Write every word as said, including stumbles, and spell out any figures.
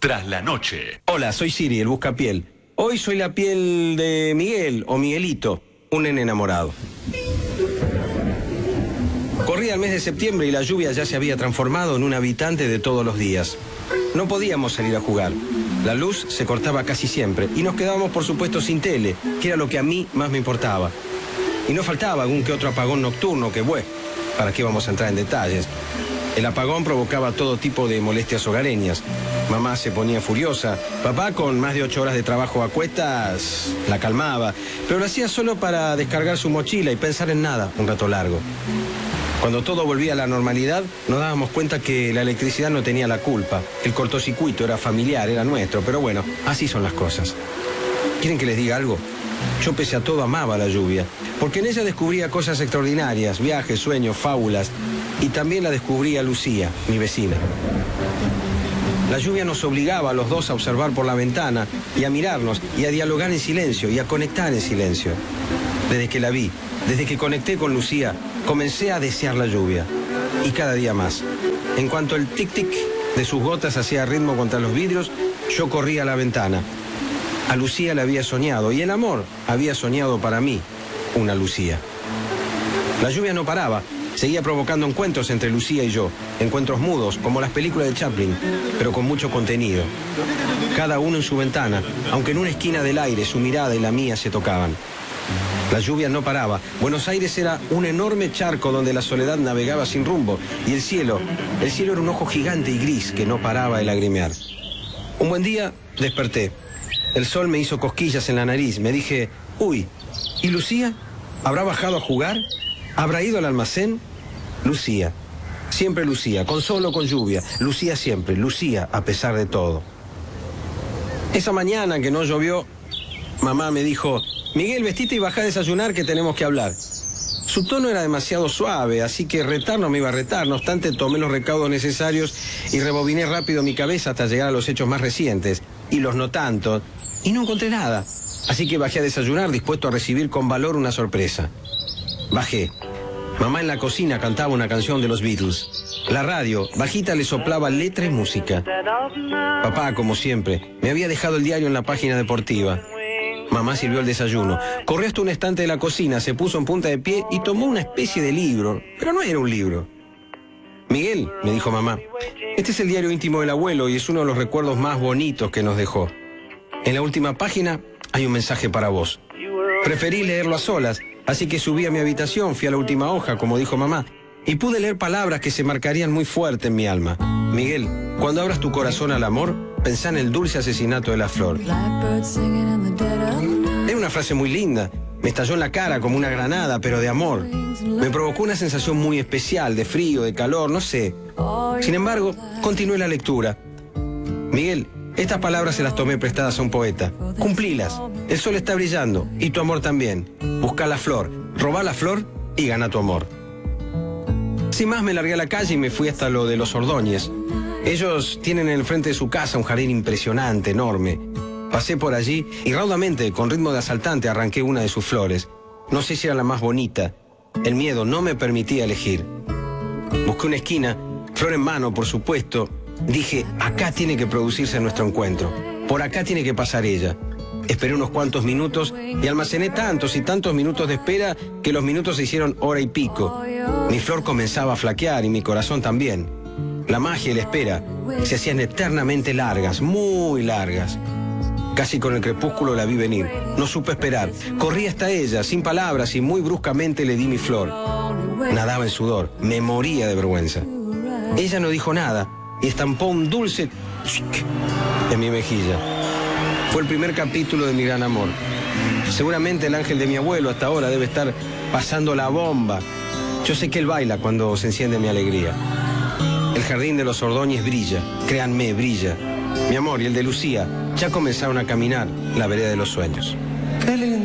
Tras la noche. Hola, soy Siri, el buscapiel. Hoy soy la piel de Miguel, o Miguelito, un nene enamorado. Corría el mes de septiembre y la lluvia ya se había transformado en un habitante de todos los días. No podíamos salir a jugar. La luz se cortaba casi siempre y nos quedábamos, por supuesto, sin tele, que era lo que a mí más me importaba. Y no faltaba algún que otro apagón nocturno que, bueno, ¿para qué vamos a entrar en detalles? El apagón provocaba todo tipo de molestias hogareñas. Mamá se ponía furiosa. Papá, con más de ocho horas de trabajo a cuestas, la calmaba. Pero lo hacía solo para descargar su mochila y pensar en nada un rato largo. Cuando todo volvía a la normalidad, nos dábamos cuenta que la electricidad no tenía la culpa. El cortocircuito era familiar, era nuestro. Pero bueno, así son las cosas. ¿Quieren que les diga algo? Yo, pese a todo, amaba la lluvia, porque en ella descubría cosas extraordinarias, viajes, sueños, fábulas, y también la descubría Lucía, mi vecina. La lluvia nos obligaba a los dos a observar por la ventana y a mirarnos y a dialogar en silencio y a conectar en silencio. Desde que la vi, desde que conecté con Lucía, comencé a desear la lluvia, y cada día más. En cuanto el tic-tic de sus gotas hacía ritmo contra los vidrios, yo corría a la ventana. A Lucía la había soñado, y el amor había soñado para mí una Lucía. La lluvia no paraba, seguía provocando encuentros entre Lucía y yo, encuentros mudos, como las películas de Chaplin, pero con mucho contenido. Cada uno en su ventana, aunque en una esquina del aire su mirada y la mía se tocaban. La lluvia no paraba. Buenos Aires era un enorme charco donde la soledad navegaba sin rumbo, y el cielo, el cielo era un ojo gigante y gris que no paraba de lagrimear. Un buen día desperté. El sol me hizo cosquillas en la nariz. Me dije, uy, ¿y Lucía? ¿Habrá bajado a jugar? ¿Habrá ido al almacén? Lucía, siempre Lucía, con sol o con lluvia. Lucía siempre, Lucía a pesar de todo. Esa mañana que no llovió, mamá me dijo, Miguel, vestite y bajá a desayunar que tenemos que hablar. Su tono era demasiado suave, así que retar no me iba a retar. No obstante, tomé los recaudos necesarios y rebobiné rápido mi cabeza hasta llegar a los hechos más recientes, y los no tanto, y no encontré nada. Así que bajé a desayunar, dispuesto a recibir con valor una sorpresa. Bajé. Mamá en la cocina cantaba una canción de los Beatles. La radio, bajita, le soplaba letra y música. Papá, como siempre, me había dejado el diario en la página deportiva. Mamá sirvió el desayuno. Corrió hasta un estante de la cocina, se puso en punta de pie y tomó una especie de libro. Pero no era un libro. Miguel, me dijo mamá, este es el diario íntimo del abuelo y es uno de los recuerdos más bonitos que nos dejó. En la última página hay un mensaje para vos. Preferí leerlo a solas, así que subí a mi habitación, fui a la última hoja, como dijo mamá, y pude leer palabras que se marcarían muy fuerte en mi alma. Miguel, cuando abras tu corazón al amor, pensá en el dulce asesinato de la flor. Era una frase muy linda. Me estalló en la cara como una granada, pero de amor. Me provocó una sensación muy especial, de frío, de calor, no sé. Sin embargo, continué la lectura. Miguel, estas palabras se las tomé prestadas a un poeta. Cumplílas. El sol está brillando, y tu amor también. Buscá la flor, robá la flor y gana tu amor. Sin más, me largué a la calle y me fui hasta lo de los Ordóñez. Ellos tienen en el frente de su casa un jardín impresionante, enorme. Pasé por allí y raudamente, con ritmo de asaltante, arranqué una de sus flores. No sé si era la más bonita. El miedo no me permitía elegir. Busqué una esquina, flor en mano, por supuesto. Dije, acá tiene que producirse nuestro encuentro. Por acá tiene que pasar ella. Esperé unos cuantos minutos y almacené tantos y tantos minutos de espera que los minutos se hicieron hora y pico. Mi flor comenzaba a flaquear y mi corazón también. La magia y la espera se hacían eternamente largas, muy largas. Casi con el crepúsculo la vi venir. No supe esperar. Corrí hasta ella, sin palabras, y muy bruscamente le di mi flor. Nadaba en sudor. Me moría de vergüenza. Ella no dijo nada y estampó un dulce en mi mejilla. Fue el primer capítulo de mi gran amor. Seguramente el ángel de mi abuelo hasta ahora debe estar pasando la bomba. Yo sé que él baila cuando se enciende mi alegría. El jardín de los Ordóñez brilla, créanme, brilla. Mi amor y el de Lucía ya comenzaron a caminar la vereda de los sueños.